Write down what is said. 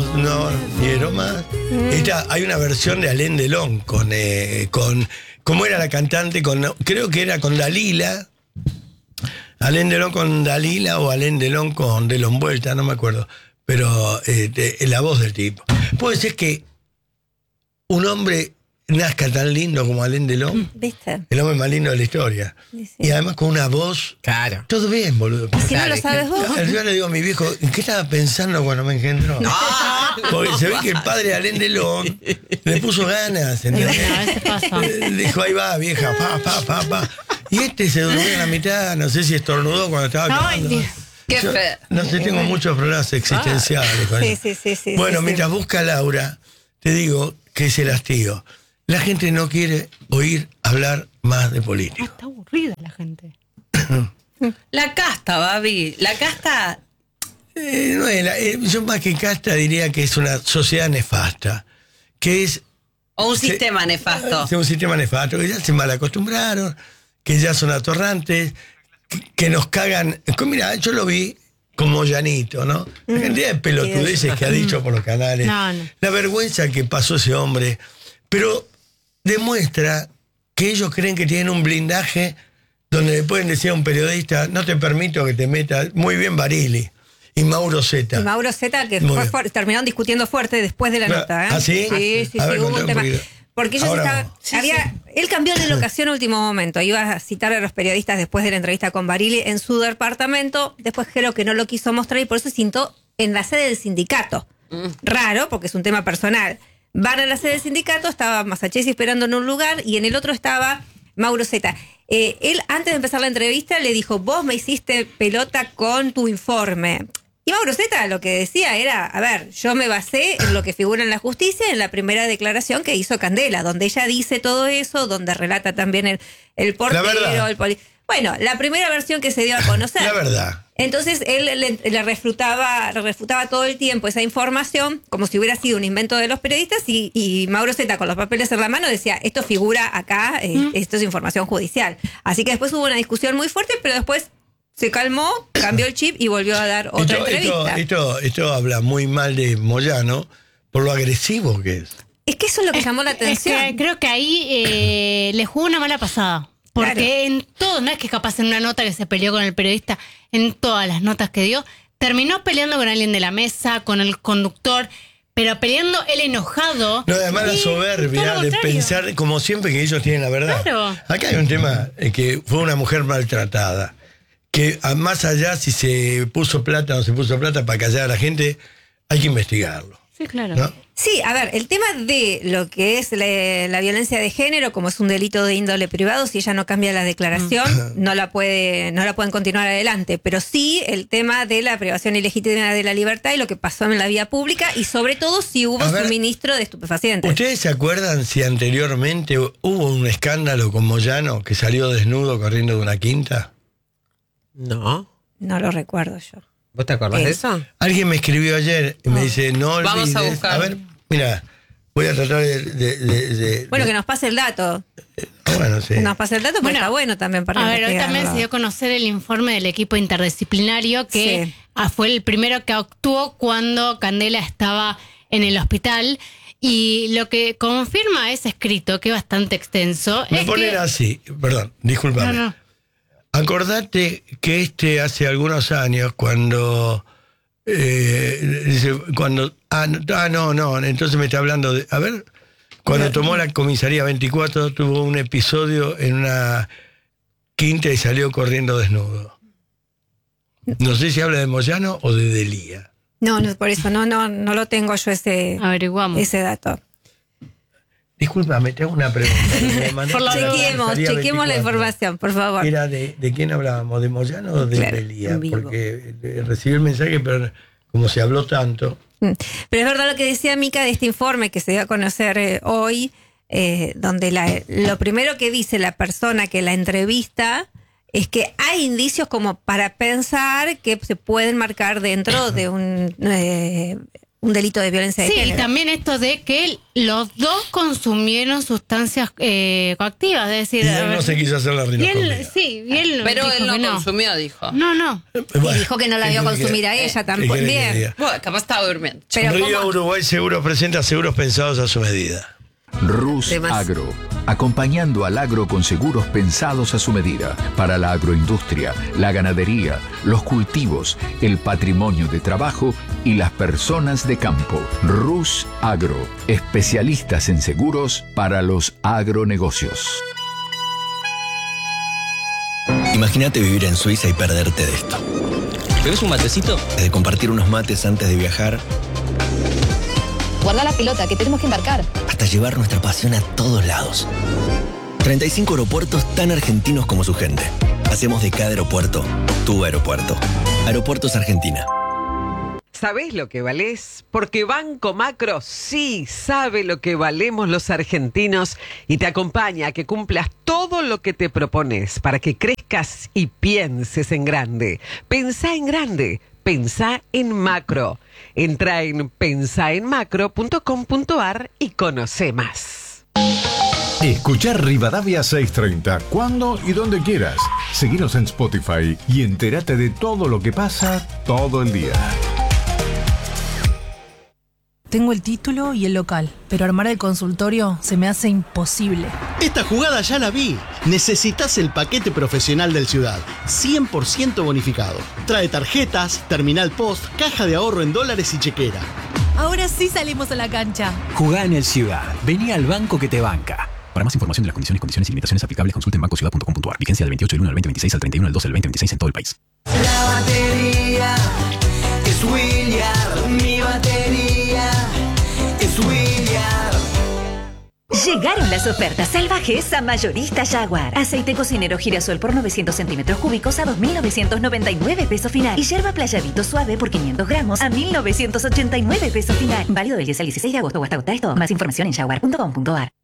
no quiero más. Hay una versión de Alain Delon con ¿cómo era la cantante? Creo que era con Dalila. Alain Delon con Dalila o Alain Delon con Delon Vuelta, no me acuerdo. Pero la voz del tipo. Puede ser que un hombre nazca tan lindo como Alain Delon. ¿Viste? El hombre más lindo de la historia. Sí. Y además con una voz. Claro. Todo bien, boludo. Si no lo sabes vos. Yo le digo a mi viejo, ¿en qué estaba pensando cuando me engendró? Porque se ve que el padre de Alain Delon le puso ganas, ¿entendés? A veces pasa. Dijo, ahí va, vieja, pa. Y se durmió en la mitad, no sé si estornudó cuando estaba hablando. Qué Yo, feo. no sé, tengo muchos problemas existenciales con eso. Sí. Bueno, sí. mientras busca a Laura, te digo que es el hastío. La gente no quiere oír hablar más de política. Está aburrida la gente. La casta, Babi. La casta. No es yo más que casta diría que es una sociedad nefasta. Que es. O un sistema nefasto. Es un sistema nefasto, que ya se mal acostumbraron, que ya son atorrantes, que nos cagan. Mira, yo lo vi como Llanito, ¿no? La cantidad de pelotudeces que ha dicho por los canales. No. La vergüenza que pasó ese hombre. Pero demuestra que ellos creen que tienen un blindaje donde le pueden decir a un periodista, no te permito que te metas. Muy bien Barili y Mauro Zeta. Y Mauro Zeta, que Muy terminaron discutiendo fuerte después de la nota. ¿Ah, sí? Sí, A ver, hubo un contá tema. poquito. Porque ellos Ahora él cambió de locación a último momento. Iba a citar a los periodistas después de la entrevista con Barili en su departamento. Después creo que no lo quiso mostrar y por eso se sentó en la sede del sindicato. Raro, porque es un tema personal. Van a la sede del sindicato, estaba Masachesi esperando en un lugar y en el otro estaba Mauro Zeta. Él, antes de empezar la entrevista, le dijo, vos me hiciste pelota con tu informe. Y Mauro Zeta lo que decía era, a ver, yo me basé en lo que figura en la justicia, en la primera declaración que hizo Candela, donde ella dice todo eso, donde relata también el portero, Bueno, la primera versión que se dio a conocer. La verdad. Entonces él le refutaba todo el tiempo esa información como si hubiera sido un invento de los periodistas y Mauro Zeta con los papeles en la mano decía, esto figura acá, esto es información judicial. Así que después hubo una discusión muy fuerte, pero después se calmó, cambió el chip y volvió a dar otra entrevista. Esto habla muy mal de Moyano por lo agresivo que es. Es que eso es lo que llamó la atención. Es que creo que ahí le jugó una mala pasada. Porque en todo, no es que capaz en una nota que se peleó con el periodista, en todas las notas que dio, terminó peleando con alguien de la mesa, con el conductor, pero peleando él enojado. No, además la soberbia de pensar, como siempre, que ellos tienen la verdad. Claro. Acá hay un tema que fue una mujer maltratada, que más allá si se puso plata o no se puso plata para callar a la gente, hay que investigarlo. Sí, claro. ¿No? Sí, a ver, el tema de lo que es la violencia de género, como es un delito de índole privado, si ella no cambia la declaración, no la pueden continuar adelante. Pero sí el tema de la privación ilegítima de la libertad y lo que pasó en la vía pública, y sobre todo si hubo suministro de estupefacientes. ¿Ustedes se acuerdan si anteriormente hubo un escándalo con Moyano que salió desnudo corriendo de una quinta? No. No lo recuerdo yo. ¿Vos te acordás de eso? Alguien me escribió ayer y me dice, no olvides. Vamos a buscar. A ver, mira, voy a tratar Bueno, que nos pase el dato. Bueno, sí. Que nos pase el dato, porque Bueno, está bueno también para A ver, hoy investigarlo. también se dio a conocer el informe del equipo interdisciplinario que Sí. fue el primero que actuó cuando Candela estaba en el hospital. Y lo que confirma ese escrito, que es bastante extenso, Me es ponen que... así, perdón, discúlpame. No. Acordate que hace algunos años, cuando entonces me está hablando de, a ver, cuando tomó la comisaría 24 tuvo un episodio en una quinta y salió corriendo desnudo. No sé si habla de Moyano o de Delía. No, por eso no lo tengo yo Averiguamos. ese dato. Discúlpame, te hago una pregunta. Por la Chequemos la información, por favor. ¿Era de quién hablábamos? ¿De Moyano o de Claro, Delía? en vivo. Porque recibí el mensaje, pero como se habló tanto. Pero es verdad lo que decía Mica de este informe que se dio a conocer hoy, donde lo primero que dice la persona que la entrevista es que hay indicios como para pensar que se pueden marcar dentro de un delito de violencia de Sí, y género. también esto de que los dos consumieron sustancias coactivas, es decir... Y él no se quiso hacer la y él, rinoscopia. sí, y él Pero dijo él no que consumió, dijo. No. Y dijo que no la vio consumir a ella tampoco. ¿Qué querés que Bien. diga? Bueno, capaz estaba durmiendo. Pero Río ¿cómo? Uruguay Seguros presenta seguros pensados a su medida. Rus Temas. Agro, acompañando al agro con seguros pensados a su medida para la agroindustria, la ganadería, los cultivos, el patrimonio de trabajo y las personas de campo. Rus Agro, especialistas en seguros para los agronegocios. Imagínate vivir en Suiza y perderte de esto. ¿Bebes un matecito? De compartir unos mates antes de viajar, Guarda la pelota, que tenemos que embarcar. hasta llevar nuestra pasión a todos lados. 35 aeropuertos tan argentinos como su gente. Hacemos de cada aeropuerto tu aeropuerto. Aeropuertos Argentina. ¿Sabés lo que valés? Porque Banco Macro sí sabe lo que valemos los argentinos y te acompaña a que cumplas todo lo que te propones para que crezcas y pienses en grande. Pensá en grande, pensá en macro. Entra en pensaenmacro.com.ar y conoce más. Escuchar Rivadavia 630 cuando y donde quieras. Seguinos en Spotify y entérate de todo lo que pasa todo el día. Tengo el título y el local, pero armar el consultorio se me hace imposible. Esta jugada ya la vi. Necesitas el paquete profesional del Ciudad, 100% bonificado. Trae tarjetas, terminal post, caja de ahorro en dólares y chequera. Ahora sí salimos a la cancha. Jugá en el Ciudad. Vení al banco que te banca. Para más información de las condiciones y limitaciones aplicables, consulte en bancociudad.com.ar. Vigencia del 28 del 1 al 2026 al 31 del 12 del 2026 en todo el país. La batería es William, mi batería es William. Llegaron las ofertas salvajes a Mayorista Jaguar. Aceite cocinero girasol por 900 centímetros cúbicos a 2.999 pesos final. Y yerba playadito suave por 500 gramos a 1.989 pesos final. Válido del 10 al 16 de agosto o hasta agotar esto. Más información en jaguar.com.ar.